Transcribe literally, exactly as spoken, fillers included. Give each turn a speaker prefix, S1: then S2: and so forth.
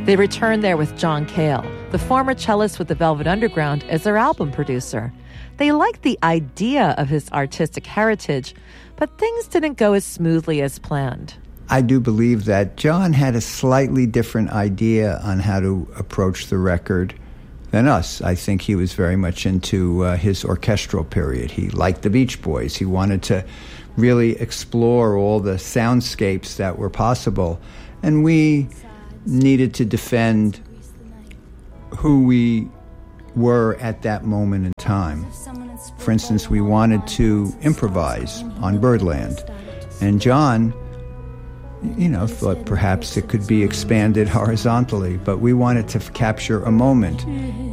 S1: They returned there with John Cale, the former cellist with the Velvet Underground, as their album producer. They liked the idea of his artistic heritage, but things didn't go as smoothly as planned.
S2: I do believe that John had a slightly different idea on how to approach the record than us. I think he was very much into uh, his orchestral period. He liked the Beach Boys. He wanted to really explore all the soundscapes that were possible. And we needed to defend who we were at that moment in time. For instance, we wanted to improvise on Birdland. And John, you know, thought perhaps it could be expanded horizontally, but we wanted to f- capture a moment.